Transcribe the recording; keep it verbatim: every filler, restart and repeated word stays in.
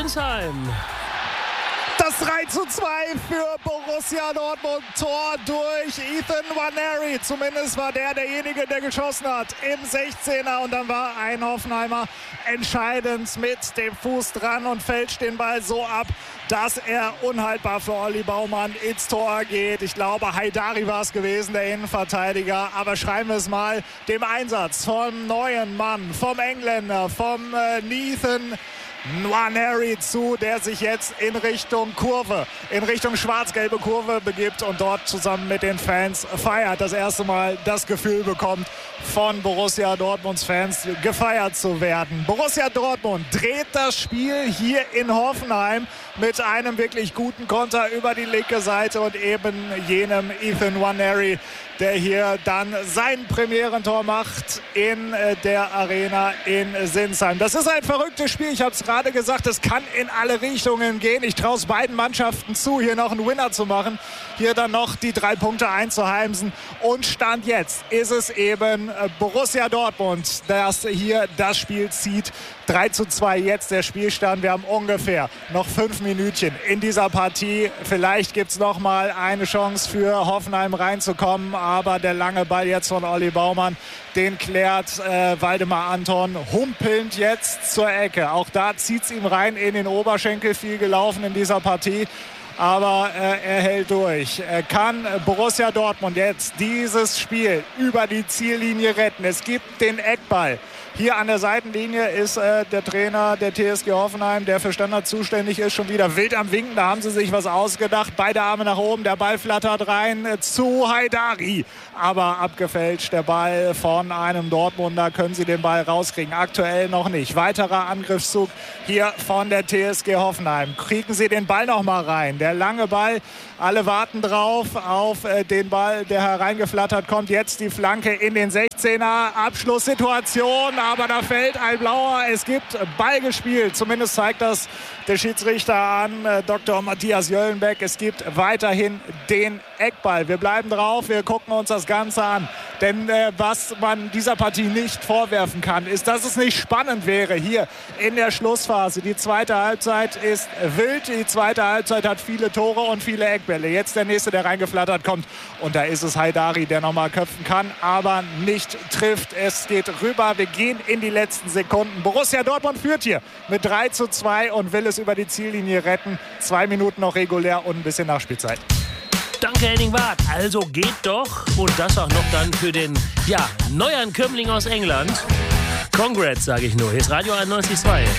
Sinsheim. Das drei zu zwei für Borussia Dortmund. Tor durch Ethan Nwaneri. Zumindest war der derjenige, der geschossen hat im sechzehner. Und dann war ein Hoffenheimer entscheidend mit dem Fuß dran und fälscht den Ball so ab, dass er unhaltbar für Olli Baumann ins Tor geht. Ich glaube, Haidari war es gewesen, der Innenverteidiger. Aber schreiben wir es mal dem Einsatz vom neuen Mann, vom Engländer, vom äh, Ethan Nwaneri zu, der sich jetzt in Richtung Kurve, in Richtung schwarz-gelbe Kurve begibt und dort zusammen mit den Fans feiert. Das erste Mal das Gefühl bekommt, von Borussia Dortmunds Fans gefeiert zu werden. Borussia Dortmund dreht das Spiel hier in Hoffenheim mit einem wirklich guten Konter über die linke Seite und eben jenem Ethan Nwaneri, der hier dann sein Premierentor macht in der Arena in Sinsheim. Das ist ein verrücktes Spiel. Ich habe es gerade gesagt, es kann in alle Richtungen gehen. Ich traue es beiden Mannschaften zu, hier noch einen Winner zu machen, hier dann noch die drei Punkte einzuheimsen. Und Stand jetzt ist es eben Borussia Dortmund, das hier das Spiel zieht. drei zu zwei jetzt der Spielstand. Wir haben ungefähr noch fünf Minütchen in dieser Partie. Vielleicht gibt es noch mal eine Chance für Hoffenheim reinzukommen. Aber der lange Ball jetzt von Olli Baumann, den klärt äh, Waldemar Anton humpelnd jetzt zur Ecke. Auch da zieht es ihm rein in den Oberschenkel. Viel gelaufen in dieser Partie. Aber äh, er hält durch. Er kann Borussia Dortmund jetzt dieses Spiel über die Ziellinie retten. Es gibt den Eckball. Hier an der Seitenlinie ist äh, der Trainer der T S G Hoffenheim, der für Standard zuständig ist, schon wieder wild am Winken. Da haben sie sich was ausgedacht. Beide Arme nach oben, der Ball flattert rein äh, zu Haidari. Aber abgefälscht der Ball von einem Dortmunder. Können sie den Ball rauskriegen? Aktuell noch nicht. Weiterer Angriffszug hier von der T S G Hoffenheim. Kriegen sie den Ball noch mal rein? Der lange Ball, alle warten drauf auf äh, den Ball, der hereingeflattert kommt. Jetzt die Flanke in den sechzehner. Abschlusssituation. Aber da fällt ein Blauer. Es gibt Ball gespielt. Zumindest zeigt das der Schiedsrichter an, äh, Doktor Matthias Jöllenbeck. Es gibt weiterhin den Eckball. Wir bleiben drauf. Wir gucken uns das Ganze an. Denn äh, was man dieser Partie nicht vorwerfen kann, ist, dass es nicht spannend wäre hier in der Schlussphase. Die zweite Halbzeit ist wild. Die zweite Halbzeit hat viele Tore und viele Eckbälle. Jetzt der nächste, der reingeflattert kommt. Und da ist es Haidari, der nochmal köpfen kann, aber nicht trifft. Es geht rüber. Wir gehen in die letzten Sekunden. Borussia Dortmund führt hier mit drei zu zwei und will es über die Ziellinie retten. Zwei Minuten noch regulär und ein bisschen Nachspielzeit. Danke, Henning Wart. Also geht doch. Und das auch noch dann für den, ja, Neuankömmling aus England. Congrats, sage ich nur. Hier ist Radio einundneunzig Komma zwei.